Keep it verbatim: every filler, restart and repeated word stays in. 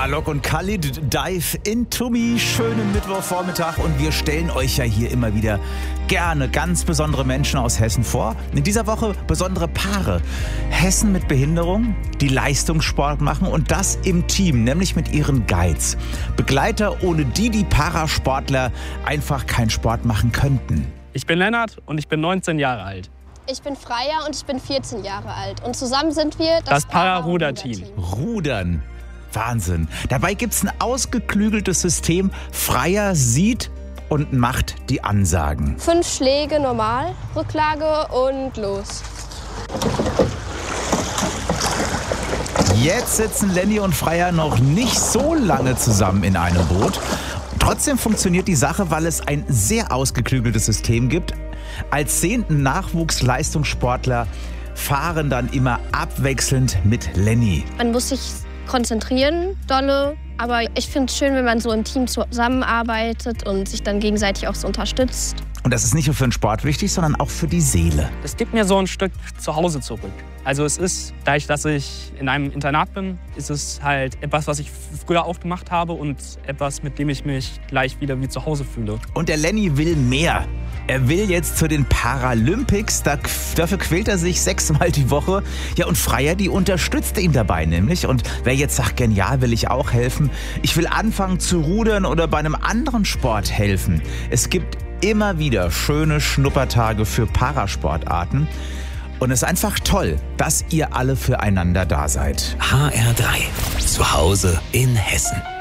Alok und Khalid, Dive into Me. Schönen Mittwochvormittag und wir stellen euch ja hier immer wieder gerne ganz besondere Menschen aus Hessen vor. In dieser Woche besondere Paare. Hessen mit Behinderung, die Leistungssport machen und das im Team, nämlich mit ihren Guides. Begleiter, ohne die die Parasportler einfach keinen Sport machen könnten. Ich bin Lennart und ich bin neunzehn Jahre alt. Ich bin Freya und ich bin vierzehn Jahre alt. Und zusammen sind wir das, das Para-Ruder-Team. Rudern. Wahnsinn. Dabei gibt es ein ausgeklügeltes System. Freya sieht und macht die Ansagen. Fünf Schläge normal, Rücklage und los. Jetzt sitzen Lenny und Freya noch nicht so lange zusammen in einem Boot. Trotzdem funktioniert die Sache, weil es ein sehr ausgeklügeltes System gibt. Als zehnten Nachwuchsleistungssportler fahren dann immer abwechselnd mit Lenny. Man muss sich konzentrieren, dolle. Aber ich finde es schön, wenn man so im Team zusammenarbeitet und sich dann gegenseitig auch so unterstützt. Und das ist nicht nur für den Sport wichtig, sondern auch für die Seele. Es gibt mir so ein Stück zu Hause zurück. Also es ist, dadurch, dass ich in einem Internat bin, ist es halt etwas, was ich früher auch gemacht habe und etwas, mit dem ich mich gleich wieder wie zu Hause fühle. Und der Lenny will mehr. Er will jetzt zu den Paralympics. Da, dafür quält er sich sechsmal die Woche. Ja, und Freya, die unterstützt ihn dabei nämlich. Und wer jetzt sagt, genial, will ich auch helfen. Ich will anfangen zu rudern oder bei einem anderen Sport helfen. Es gibt immer wieder schöne Schnuppertage für Parasportarten. Und es ist einfach toll, dass ihr alle füreinander da seid. H R drei. Zu Hause in Hessen.